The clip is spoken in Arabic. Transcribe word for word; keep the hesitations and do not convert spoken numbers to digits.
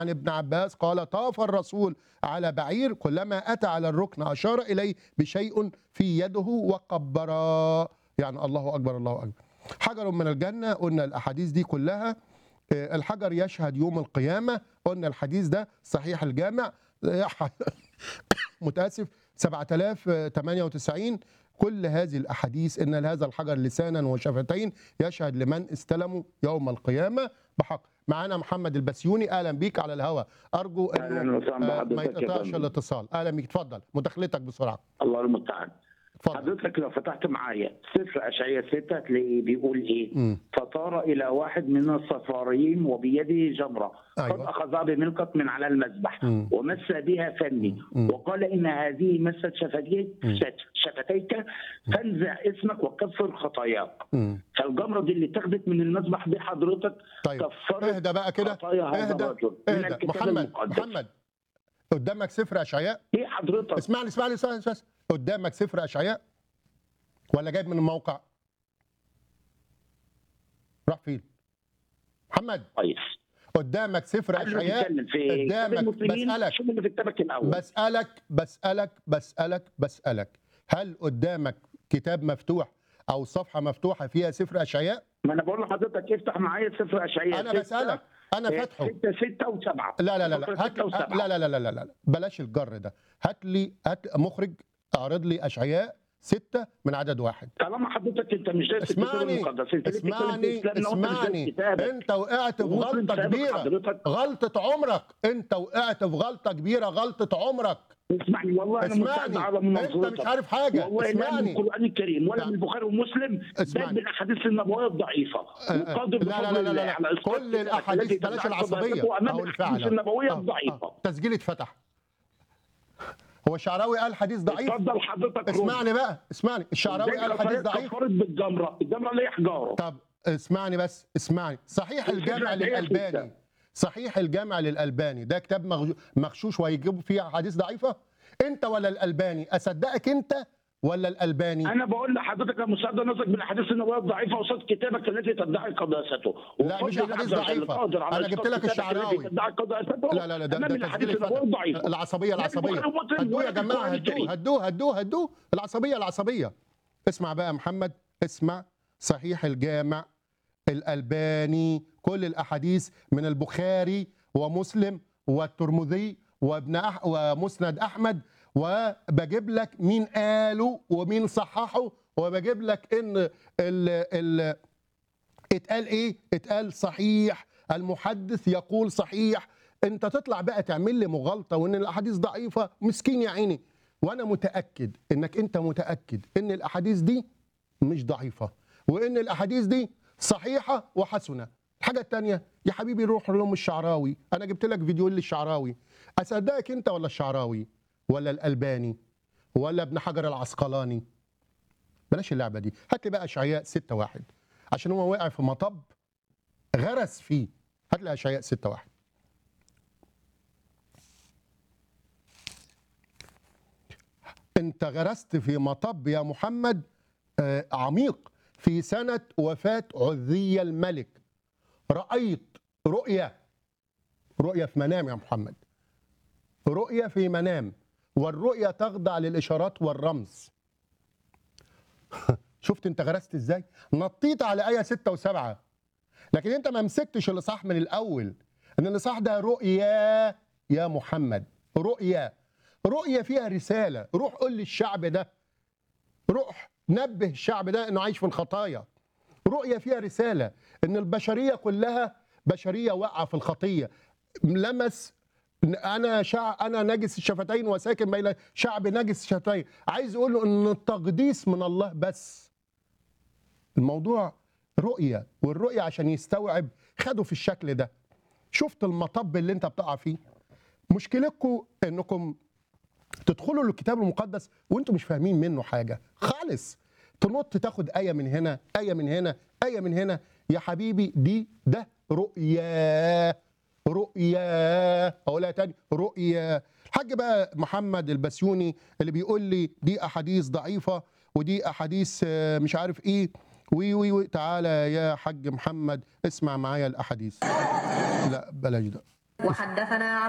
عن ابن عباس قال طاف الرسول على بعير كلما أتى على الركن أشار إليه بشيء في يده وقبرا، يعني الله أكبر الله أكبر. حجر من الجنة، قلنا الأحاديث دي كلها. الحجر يشهد يوم القيامة، قلنا الحديث ده صحيح الجامع متأسف سبعة آلاف وثمانية وتسعين. كل هذه الأحاديث إن لهذا الحجر لسانا وشفتين يشهد لمن استلموا يوم القيامة بحق. معانا محمد البسيوني، أهلا بيك على الهواء، أرجو أنه آه ما يتقطعش الاتصال. أهلا بيك، اتفضل مداخلتك بسرعة. الله المستعان. اتفضل. حضرتك لو فتحت معايا سفر اشعياء ستة هتلاقيه بيقول ايه؟ م. فطار الى واحد من الصفاريين وبيده جمره، أيوة. قد اخذها بملقط من على المذبح م. ومس بها فمي م. وقال ان هذه مست شفتيك شفتيك فانزع اسمك وكفر خطاياك. م. فالجمره دي اللي اتخذت من المذبح دي حضرتك طيب كفرت اهدى بقى كده، خطايا هذا اهدى الرجل من اهدى الكتاب محمد المقدس. محمد قدامك سفر اشعياء؟ ايه حضرتك؟ اسمعني اسمعني اسمعني اسمعني. قدامك سفر اشعياء ولا جايب من الموقع؟ راح فين؟ محمد كويس. قدامك سفر اشعياء؟ قدامك. بسألك شوف اللي في كتابك الاول. بسألك بسألك بسألك بسألك هل قدامك كتاب مفتوح او صفحة مفتوحة فيها سفر اشعياء؟ ما انا بقول لحضرتك افتح معايا سفر اشعياء. انا بسألك، انا فاتحه. ستة ستة وسبعة. لا لا لا لا هات لا لا لا لا لا لا بلاش الجر ده. هات لي هات مخرج اعرض لي اشعياء ستة من عدد واحد. طالما حضرتك انت مش دارس الكتاب المقدس، انت اسمعني اسمعني انت وقعت في غلطة كبيرة، غلطة عمرك. انت وقعت في غلطة كبيرة، غلطة عمرك. اسمعني والله انا اسمعني على انت مش عارف حاجة. والله اسمعني لا من القرآن الكريم ولا من البخاري ومسلم، بل بالاحاديث النبوية الضعيفة. وقادر لا لا لا لا, لا. كل الاحاديث بلاش العصبية او الاحاديث النبوية الضعيفة. تسجيل اتفتح. هو الشعراوي قال حديث ضعيف؟ اتفضل حضرتك. اسمعني بقى اسمعني، الشعراوي قال حديث ضعيف؟ كفرت بالجمره، الجمره اللي هي حجاره. طب اسمعني بس اسمعني. صحيح الجامع للألباني، صحيح الجامع للألباني ده كتاب مغشوش وهيجيبوا فيه حديث ضعيفه؟ انت ولا الألباني؟ اصدقك انت ولا الألباني؟ انا بقول لحضرتك يا مساعد نظرك بالاحاديث النبويه الضعيفه قصاد كتابك التي تدعي قداسته. لا مش احاديث ضعيفه، انا جبت لك الشعراوي. لا لا لا ده ده تسجيل ضعيفه. العصبيه العصبيه هدوه يا جماعه، هدوه هدوه هدوه هدوه العصبيه العصبيه. اسمع بقى يا محمد، اسمع. صحيح الجامع الألباني كل الاحاديث من البخاري ومسلم والترمذي وابن أح ومسند احمد، وبجيب لك مين قالوا ومين صححوا، وبجيب لك ان ال ال اتقال ايه؟ اتقال صحيح، المحدث يقول صحيح. انت تطلع بقى تعمل لي مغالطه وان الاحاديث ضعيفه، مسكين يا عيني. وانا متاكد انك انت متاكد ان الاحاديث دي مش ضعيفه، وان الاحاديث دي صحيحه وحسنه. الحاجه الثانيه يا حبيبي روح لهم الشعراوي، انا جبت لك فيديو للشعراوي. اصدقك انت ولا الشعراوي ولا الألباني ولا ابن حجر العسقلاني؟ بلاش اللعبة دي. هات لي بقى اشعياء ستة واحد عشان هو واقع في مطب غرس فيه. هات لي اشعياء ستة واحد. انت غرست في مطب يا محمد آه عميق. في سنة وفاة عزي الملك رأيت رؤية، رؤية في منام يا محمد، رؤية في منام، والرؤية تخضع للإشارات والرمز. شفت انت غرست ازاي؟ نطيت على آية ستة وسبعة، لكن انت ما مسكتش الإصحاح من الأول. ان الإصحاح ده رؤية يا محمد، رؤية، رؤية فيها رسالة. روح قول للشعب ده، روح نبه الشعب ده انه عايش في الخطايا. رؤية فيها رسالة ان البشرية كلها بشرية واقعة في الخطية. لمس انا شعب، انا نجس الشفتين وساكن بين شعب نجس الشفتين. عايز اقول له ان التقديس من الله بس. الموضوع رؤيه، والرؤيه عشان يستوعب خدوا في الشكل ده. شفت المطب اللي انت بتقع فيه؟ مشكلتكم انكم تدخلوا للكتاب المقدس وانتم مش فاهمين منه حاجه خالص. تنط تاخد ايه من هنا، ايه من هنا، ايه من هنا. يا حبيبي دي ده رؤيه، رؤيا. اقولها تاني، رؤيا. الحاج بقى محمد البسيوني اللي بيقول لي دي احاديث ضعيفه ودي احاديث مش عارف ايه وي وي وي. تعالى يا حاج محمد اسمع معايا الاحاديث. لا بلاش ده. وحدثنا